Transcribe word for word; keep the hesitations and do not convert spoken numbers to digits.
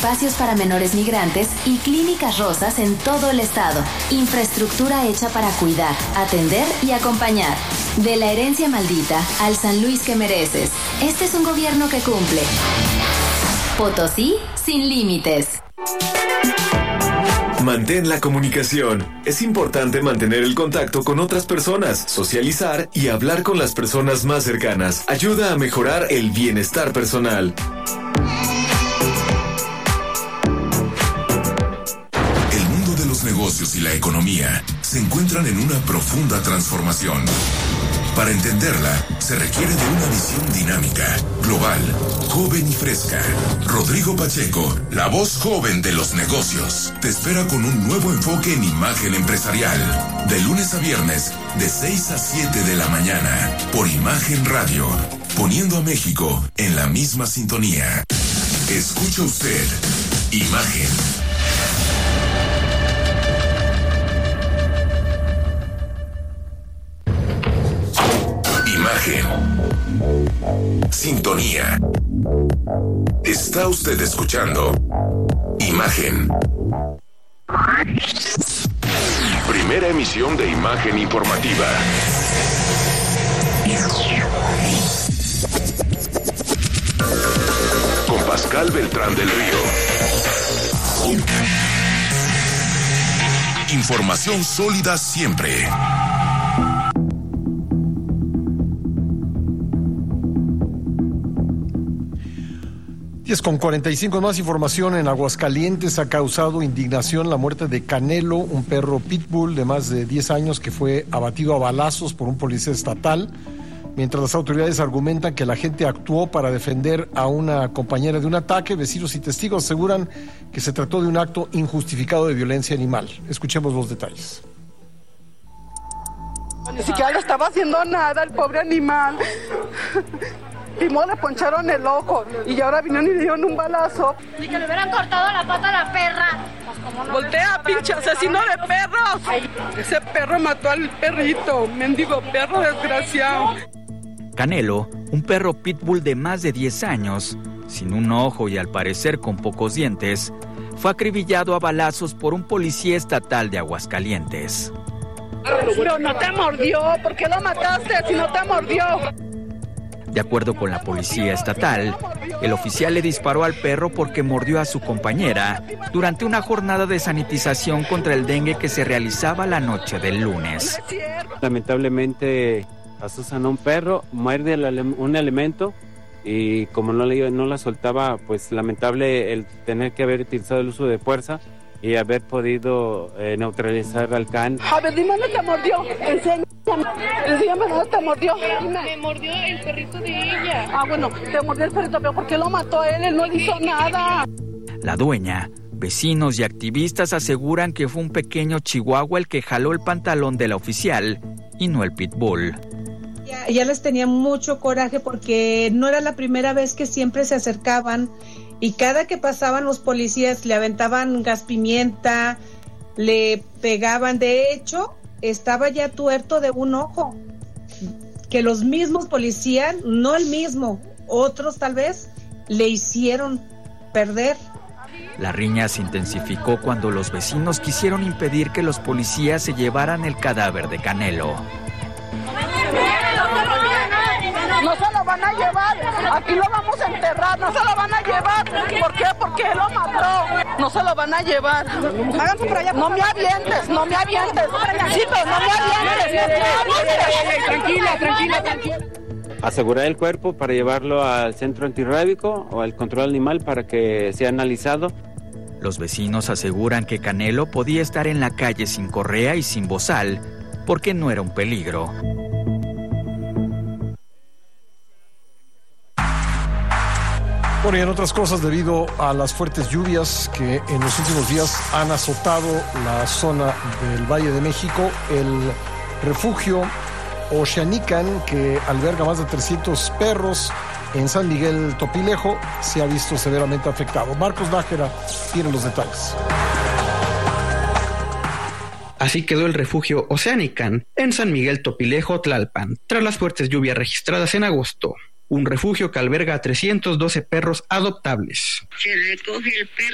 espacios para menores migrantes y clínicas rosas en todo el estado. Infraestructura hecha para cuidar, atender y acompañar. De la herencia maldita al San Luis que mereces. Este es un gobierno que cumple. Potosí sin límites. Mantén la comunicación. Es importante mantener el contacto con otras personas, socializar y hablar con las personas más cercanas. Ayuda a mejorar el bienestar personal. El mundo de los negocios y la economía se encuentran en una profunda transformación. Para entenderla, se requiere de una visión dinámica, global, joven y fresca. Rodrigo Pacheco, la voz joven de los negocios, te espera con un nuevo enfoque en imagen empresarial. De lunes a viernes, de seis a siete de la mañana, por Imagen Radio, poniendo a México en la misma sintonía. Escucha usted, Imagen. Imagen. Sintonía. Está usted escuchando Imagen. Primera emisión de Imagen Informativa. Con Pascal Beltrán del Río. Información sólida siempre. diez con cuarenta y cinco, más información. En Aguascalientes ha causado indignación la muerte de Canelo, un perro pitbull de más de diez años que fue abatido a balazos por un policía estatal, mientras las autoridades argumentan que la gente actuó para defender a una compañera de un ataque. Vecinos y testigos aseguran que se trató de un acto injustificado de violencia animal. Escuchemos los detalles. Ni siquiera le estaba haciendo nada al pobre animal. Primero le poncharon el ojo y ahora vinieron y le dieron un balazo. Ni que le hubieran cortado la pata a la perra. No Voltea, pinche asesino de perros. Ese perro mató al perrito, mendigo perro desgraciado. Canelo, un perro pitbull de más de diez años, sin un ojo y al parecer con pocos dientes, fue acribillado a balazos por un policía estatal de Aguascalientes. Pero no te mordió, ¿por qué lo mataste si no te mordió? De acuerdo con la policía estatal, el oficial le disparó al perro porque mordió a su compañera durante una jornada de sanitización contra el dengue que se realizaba la noche del lunes. Lamentablemente asustan a un perro, muerde un elemento y como no, le, no la soltaba, pues lamentable el tener que haber utilizado el uso de fuerza y haber podido eh, neutralizar al can. A ver, dime dónde te mordió. Enséñame. Enséñame dónde te mordió. Me mordió el perrito de ella. Ah, bueno, te mordió el perrito, pero ¿por qué lo mató a él? Él no le hizo nada. La dueña, vecinos y activistas aseguran que fue un pequeño chihuahua el que jaló el pantalón de la oficial y no el pitbull. Ya, ya les tenía mucho coraje porque no era la primera vez que siempre se acercaban. Y cada que pasaban los policías le aventaban gas pimienta, le pegaban. De hecho, estaba ya tuerto de un ojo. Que los mismos policías, no el mismo, otros tal vez, le hicieron perder. La riña se intensificó cuando los vecinos quisieron impedir que los policías se llevaran el cadáver de Canelo. No se lo van a llevar, aquí lo vamos a enterrar, no se lo van a llevar. ¿Por qué? Porque él lo mató. No se lo van a llevar. Háganse por allá. No me avientes, no me avientes. Sí, pero no me avientes. Tranquila, tranquila, tranquila. Asegurar el cuerpo para llevarlo al centro antirrábico o al control animal para que sea analizado. Los vecinos aseguran que Canelo podía estar en la calle sin correa y sin bozal porque no era un peligro. Bueno, y en otras cosas, debido a las fuertes lluvias que en los últimos días han azotado la zona del Valle de México, el refugio Oceanican, que alberga más de trescientos perros en San Miguel Topilejo, se ha visto severamente afectado. Marcos Nájera tiene los detalles. Así quedó el refugio Oceanican en San Miguel Topilejo, Tlalpan, tras las fuertes lluvias registradas en agosto. Un refugio que alberga a trescientos doce perros adoptables. Se recoge el perro